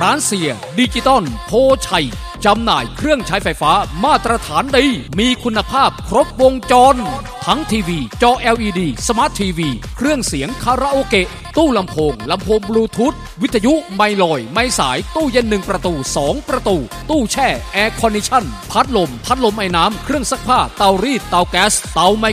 ร้านเสียดิจิตอลโพชัยจำหน่ายเครื่องใช้ไฟฟ้ามาตรฐานดีมีคุณภาพครบวงจรทั้งทีวีจอ LED สมาร์ททีวีเครื่องเสียงคาราโอเกะตู้ลำโพงบลูทูธวิทยุไมลอยไม้สายตู้เย็น1ประตู2ประตูตู้แช่แอร์คอนดิชั่นพัดลมไอ้น้ำเครื่องซักผ้าเตารีดเตาแก๊สเตาไม